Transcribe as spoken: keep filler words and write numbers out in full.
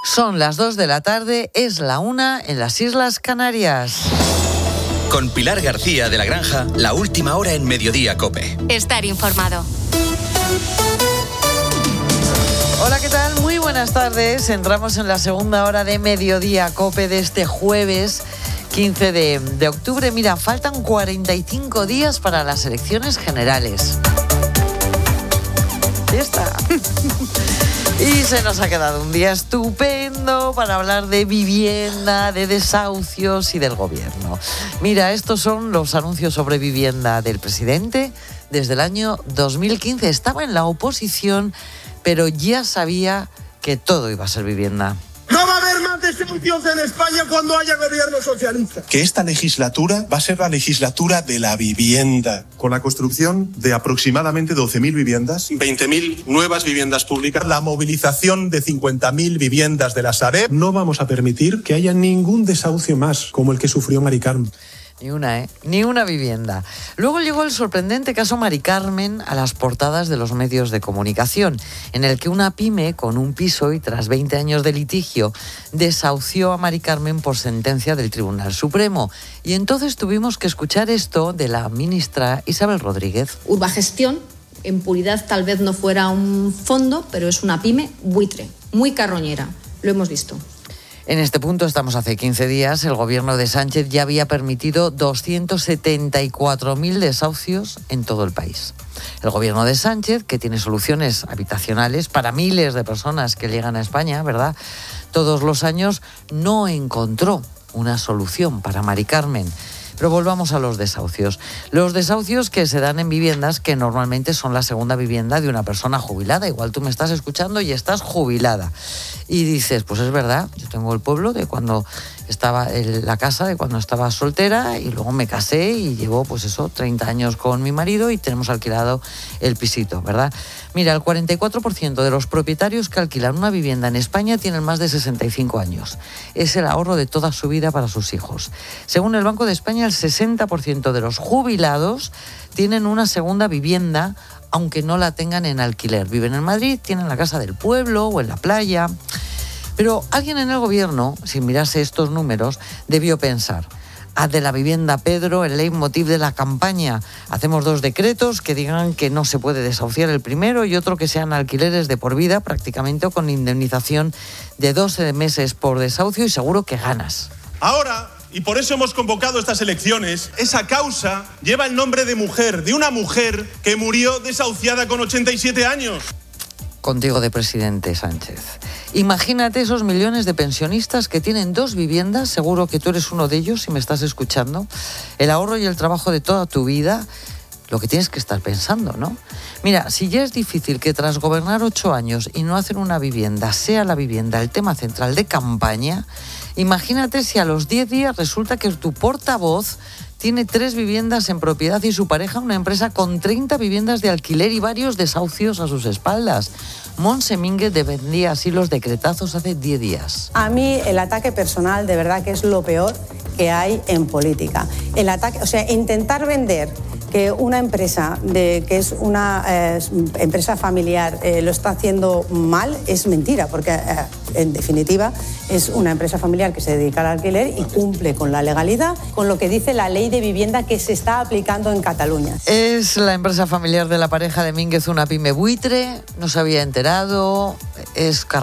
Son las dos de la tarde, es la una en las Islas Canarias. Con Pilar García de la Granja, la última hora en Mediodía COPE. Estar informado. Hola, ¿qué tal? Muy buenas tardes. Entramos en la segunda hora de Mediodía COPE de este jueves quince de, de octubre. Mira, faltan cuarenta y cinco días para las elecciones generales. Ya está. Y se nos ha quedado un día estupendo para hablar de vivienda, de desahucios y del gobierno. Mira, estos son los anuncios sobre vivienda del presidente desde el año dos mil quince. Estaba en la oposición, pero ya sabía que todo iba a ser vivienda. No va a haber más desahucios en España cuando haya gobierno socialista. Que esta legislatura va a ser la legislatura de la vivienda. Con la construcción de aproximadamente doce mil viviendas. veinte mil nuevas viviendas públicas. La movilización de cincuenta mil viviendas de la Sareb. No vamos a permitir que haya ningún desahucio más como el que sufrió Mari Carmen. Ni una, ¿eh? Ni una vivienda. Luego llegó el sorprendente caso Mari Carmen a las portadas de los medios de comunicación, en el que una pyme con un piso y tras veinte años de litigio desahució a Mari Carmen por sentencia del Tribunal Supremo. Y entonces tuvimos que escuchar esto de la ministra Isabel Rodríguez. Urbagestión, en puridad tal vez no fuera un fondo, pero es una pyme buitre, muy carroñera. Lo hemos visto. En este punto estamos hace quince días. El gobierno de Sánchez ya había permitido doscientos setenta y cuatro mil desahucios en todo el país. El gobierno de Sánchez, que tiene soluciones habitacionales para miles de personas que llegan a España, ¿verdad?, todos los años, no encontró una solución para Mari Carmen. Pero volvamos a los desahucios. Los desahucios que se dan en viviendas que normalmente son la segunda vivienda de una persona jubilada. Igual tú me estás escuchando y estás jubilada. Y dices, pues es verdad, yo tengo el pueblo de cuando estaba en la casa, de cuando estaba soltera, y luego me casé y llevo, pues eso, treinta años con mi marido y tenemos alquilado el pisito, ¿verdad? Mira, el cuarenta y cuatro por ciento de los propietarios que alquilan una vivienda en España tienen más de sesenta y cinco años. Es el ahorro de toda su vida para sus hijos. Según el Banco de España, el sesenta por ciento de los jubilados tienen una segunda vivienda, aunque no la tengan en alquiler. Viven en Madrid, tienen la casa del pueblo o en la playa. Pero alguien en el gobierno, si mirase estos números, debió pensar: haz de la vivienda, Pedro, el leitmotiv de la campaña. Hacemos dos decretos que digan que no se puede desahuciar el primero y otro que sean alquileres de por vida, prácticamente, o con indemnización de doce meses por desahucio, y seguro que ganas. Ahora, y por eso hemos convocado estas elecciones, esa causa lleva el nombre de mujer, de una mujer que murió desahuciada con ochenta y siete años. Contigo de presidente, Sánchez. Imagínate esos millones de pensionistas que tienen dos viviendas, seguro que tú eres uno de ellos si me estás escuchando. El ahorro y el trabajo de toda tu vida, lo que tienes que estar pensando, ¿no? Mira, si ya es difícil que tras gobernar ocho años y no hacer una vivienda sea la vivienda el tema central de campaña, imagínate si a los diez días resulta que tu portavoz tiene tres viviendas en propiedad y su pareja una empresa con treinta viviendas de alquiler y varios desahucios a sus espaldas. Montse Mínguez defendía así los decretazos hace diez días. A mí el ataque personal de verdad que es lo peor que hay en política. El ataque, o sea, intentar vender que una empresa de, que es una eh, empresa familiar eh, lo está haciendo mal es mentira, porque eh, en definitiva es una empresa familiar que se dedica al alquiler y cumple con la legalidad, con lo que dice la ley de vivienda que se está aplicando en Cataluña. Es la empresa familiar de la pareja de Mínguez, una pyme buitre, no se había enterado, es